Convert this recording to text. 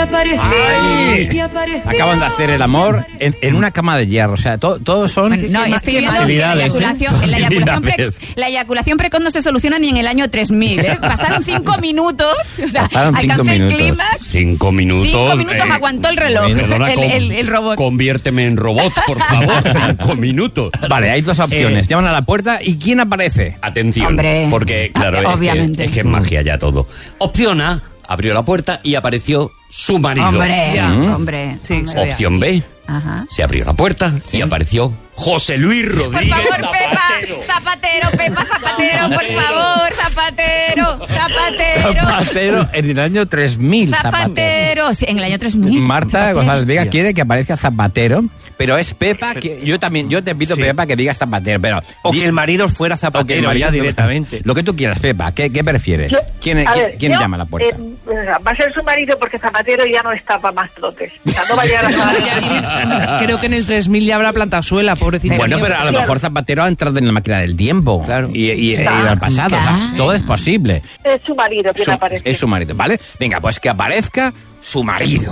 Acaban de hacer el amor en una cama de hierro. O sea, todos son... Bueno, no, estoy viendo que la eyaculación precoz no se soluciona ni en el año 3000, ¿eh? Pasaron 5 minutos. O sea, alcancé el clímax. 5 minutos. 5 minutos aguantó el reloj, el robot. Conviérteme en robot, por favor. 5 minutos. Vale, hay dos opciones. Llaman a la puerta y ¿quién aparece? Atención, Hombre, porque claro, obviamente. Es que es magia ya todo. Opción A, abrió la puerta y apareció su marido. Hombre. Sí, Opción B, Ajá. se abrió la puerta y apareció José Luis Rodríguez. Por favor, Zapatero. Pepa, Zapatero, por favor, Zapatero. Zapatero en el año 3000. Zapatero, sí, en el año 3000. Marta González Vega quiere que aparezca Zapatero, pero es Pepa que yo te pido, Pepa, que digas Zapatero, pero O que el marido fuera Zapatero ya directamente. Lo que tú quieras, Pepa, ¿qué prefieres? ¿Quién llama a la puerta? Va a ser su marido porque Zapatero ya no está para más trotes. O sea, no va a llegar a Creo que en el 3000 ya habrá plantado suela, pobrecito. Bueno, pero a lo mejor Zapatero ha entrado en la máquina del tiempo. Claro. Y ha ido al pasado. O sea, todo es posible. Es su marido quien aparece. Es su marido, ¿vale? Venga, pues que aparezca su marido.